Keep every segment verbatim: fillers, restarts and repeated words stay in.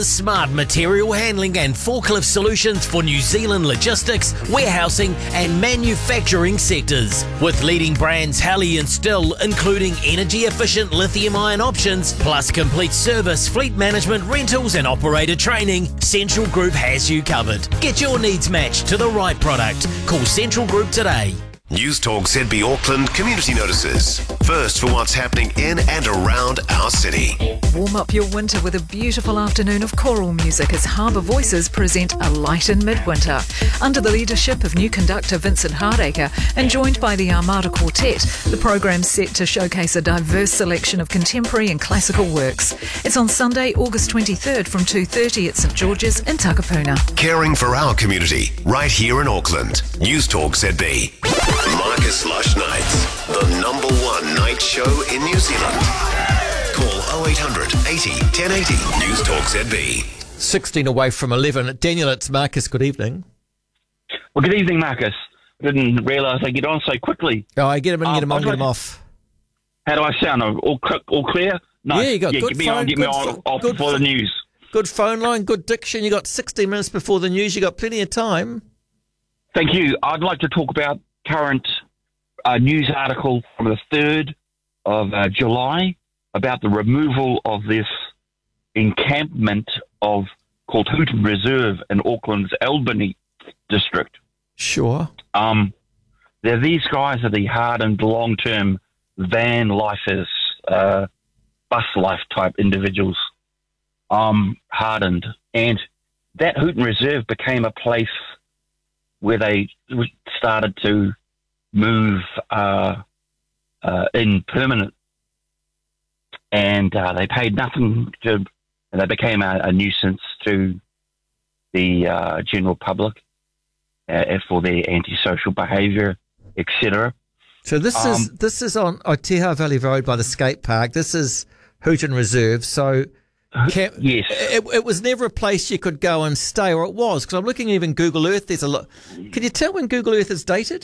Smart material handling and forklift solutions for New Zealand logistics, warehousing and manufacturing sectors. With leading brands Heli and Still, including energy-efficient lithium-ion options, plus complete service, fleet management, rentals and operator training, Central Group has you covered. Get your needs matched to the right product. Call Central Group today. News Talk Z B Auckland Community Notices. First for what's happening in and around our city. Warm up your winter with a beautiful afternoon of choral music as Harbour Voices present A Light in Midwinter. Under the leadership of new conductor Vincent Hardacre and joined by the Armada Quartet, the program's set to showcase a diverse selection of contemporary and classical works. It's on Sunday, August twenty-third from two thirty at St George's in Takapuna. Caring for our community, right here in Auckland. News Talk Z B. Marcus Lush Nights, the number one night show in New Zealand. Call oh eight hundred eighty ten eighty. News Talk Z B. sixteen away from eleven. Daniel, it's Marcus. Good evening. Well, good evening, Marcus. I didn't realise they get on so quickly. Oh, I get him in, um, get him on, like, get him off. How do I sound? All, all clear? Nice. Yeah, you got yeah, good get me phone, on, get good me on pho- off good for the pho- news. Good phone line, good diction. You got sixteen minutes before the news. You got plenty of time. Thank you. I'd like to talk about current uh, news article from the third of uh, July about the removal of this encampment of called Hooton Reserve in Auckland's Albany district. Sure. Um, they're these guys are the hardened long-term van lifers, uh, bus life type individuals, um, hardened. And that Hooton Reserve became a place where they started to move uh, uh, in permanent, and uh, they paid nothing to, and they became a, a nuisance to the uh, general public uh, for their antisocial behaviour, et cetera. So this Um, is this is on Aotearoa Valley Road by the skate park. This is Hooton Reserve. So camp, yes, it, it was never a place you could go and stay, or it was, because I'm looking even Google Earth. There's a lot. Can you tell when Google Earth is dated?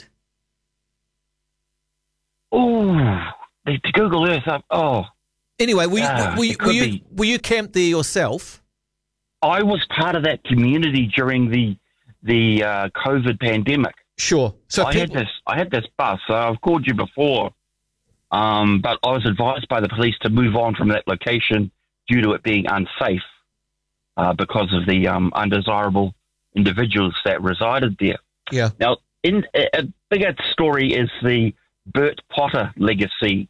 Oh, the, the Google Earth up. Oh, Anyway, were you, Ah, were, you, it could were, you, be. were you camped there yourself? I was part of that community during the the uh, COVID pandemic. Sure. So I people, had this. I had this bus. So I've called you before, um, but I was advised by the police to move on from that location due to it being unsafe uh, because of the um, undesirable individuals that resided there. yeah. Now, in a, a bigger story is the Bert Potter legacy,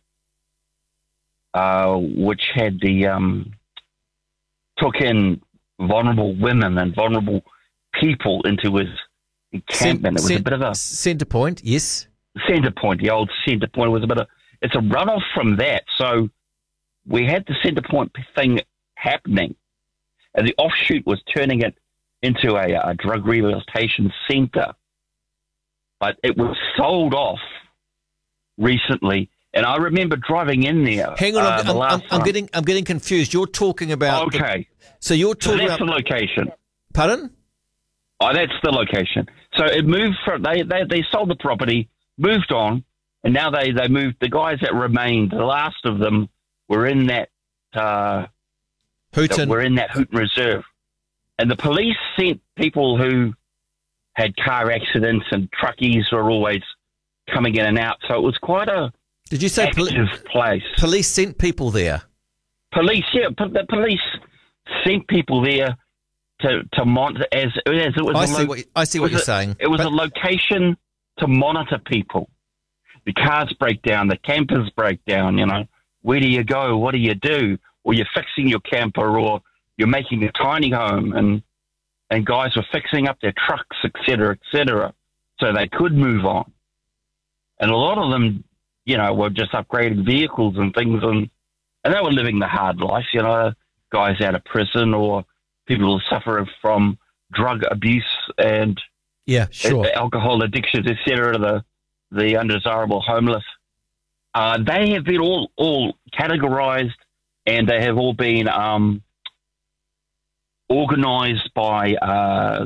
uh, which had the um, took in vulnerable women and vulnerable people into his encampment. It was Cent- a bit of a centre point. Yes. centre point. The old centre point was a bit of it's a runoff from that. So we had the centre point thing happening, and the offshoot was turning it into a, a drug rehabilitation centre. But it was sold off recently, and I remember driving in there. Hang on, uh, I'm, the I'm, last I'm, I'm time. getting I'm getting confused. You're talking about the- Okay, so you're so talking that's the about location. pardon? Oh, that's the location. So it moved from they, they they sold the property, moved on, and now they they moved. The guys that remained, the last of them, were in that uh, that Hooton. were in that Hooton Reserve, and the police sent people who had car accidents, and truckies were always coming in and out. So it was quite a Did you say poli- active place. police sent people there? Police, yeah, po- the police sent people there to to monitor as as it was. I a see lo- what I see it what was you're a- saying. It was But- a location to monitor people. The cars break down, the campers break down, you know. Where do you go? What do you do? Or you're fixing your camper, or you're making a tiny home, and and guys were fixing up their trucks, et cetera, et cetera, so they could move on. And a lot of them, you know, were just upgrading vehicles and things, and, and they were living the hard life, you know, guys out of prison or people who suffer from drug abuse and Yeah, sure. uh, alcohol addictions, et cetera, the, the undesirable homeless. Uh, they have been all, all categorized, and they have all been um, organised by uh,